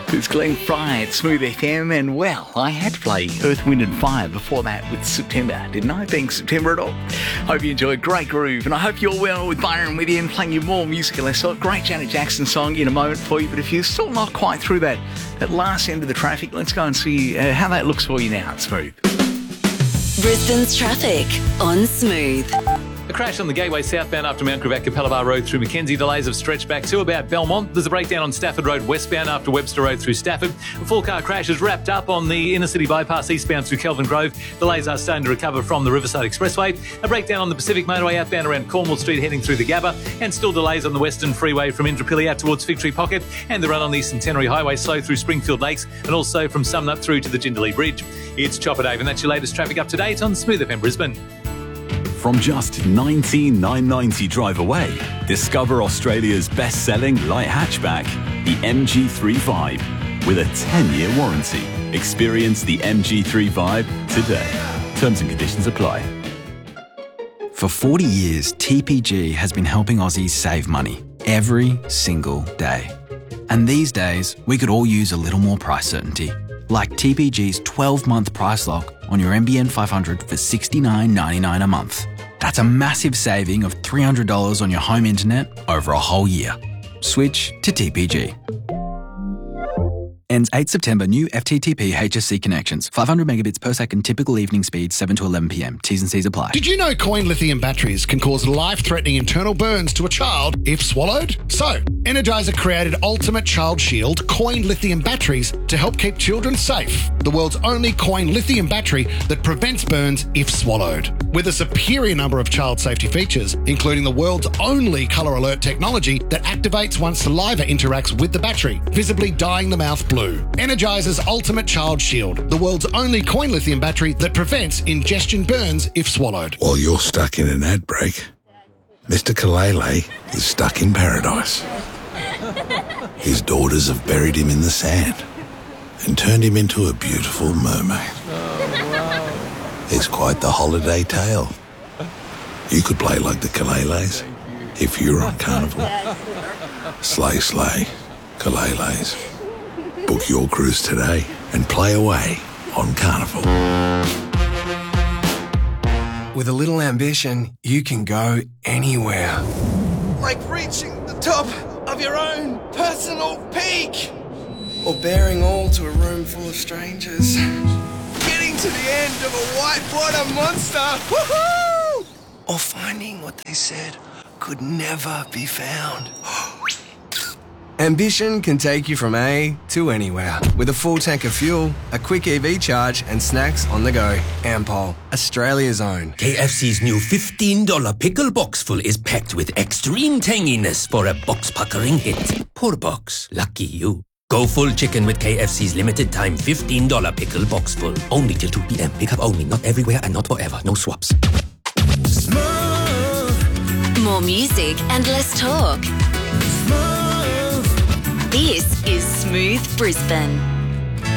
It's Glenn Fry at Smooth FM, and well, I had to play Earth, Wind and Fire before that with September, didn't I? Being September at all. Hope you enjoyed. Great groove, and I hope you're well with Byron with you and playing you more music unless I great Janet Jackson song in a moment for you. But if you're still not quite through that last end of the traffic, let's go and see how that looks for you now at Smooth. Brisbane's traffic on Smooth. A crash on the Gateway southbound after Mount Gravatt, Capella Bar Road through Mackenzie. Delays have stretched back to about Belmont. There's a breakdown on Stafford Road westbound after Webster Road through Stafford. A 4-car crash is wrapped up on the inner city bypass eastbound through Kelvin Grove. Delays are starting to recover from the Riverside Expressway. A breakdown on the Pacific Motorway outbound around Cornwall Street heading through the Gabba. And still delays on the Western Freeway from Indooroopilly out towards Fig Tree Pocket. And the run on the Centenary Highway slow through Springfield Lakes and also from Sumner through to the Jindalee Bridge. It's Chopper Dave, and that's your latest traffic up to date on Smooth FM Brisbane. From just $19,990 drive away, discover Australia's best-selling light hatchback, the MG3 with a 10-year warranty. Experience the MG3 today. Terms and conditions apply. For 40 years, TPG has been helping Aussies save money every single day. And these days, we could all use a little more price certainty. Like TPG's 12-month price lock on your NBN 500 for $69.99 a month. That's a massive saving of $300 on your home internet over a whole year. Switch to TPG. Ends 8 September. New FTTP HSC connections. 500 megabits per second. Typical evening speed 7 to 11 p.m. T's and C's apply. Did you know coin lithium batteries can cause life-threatening internal burns to a child if swallowed? So, Energizer created Ultimate Child Shield coin lithium batteries to help keep children safe. The world's only coin lithium battery that prevents burns if swallowed. With a superior number of child safety features, including the world's only colour alert technology that activates once saliva interacts with the battery, visibly dyeing the mouth blue. Energizer's Ultimate Child Shield, the world's only coin lithium battery that prevents ingestion burns if swallowed. While you're stuck in an ad break, Mr. Kalele is stuck in paradise. His daughters have buried him in the sand and turned him into a beautiful mermaid. It's quite the holiday tale. You could play like the Kaleles if you're on Carnival. Slay, slay, Kaleles. Book your cruise today and play away on Carnival. With a little ambition, you can go anywhere. Like reaching the top of your own personal peak. Or bearing all to a room full of strangers. Getting to the end of a whitewater monster. Woohoo! Or finding what they said could never be found. Ambition can take you from A to anywhere. With a full tank of fuel, a quick EV charge, and snacks on the go. Ampol, Australia's own. KFC's new $15 pickle box full is packed with extreme tanginess for a box-puckering hit. Poor box. Lucky you. Go full chicken with KFC's limited time $15 pickle box full. Only till 2 p.m. Pick up only. Not everywhere and not forever. No swaps. Smooth. More music and less talk. This is Smooth Brisbane.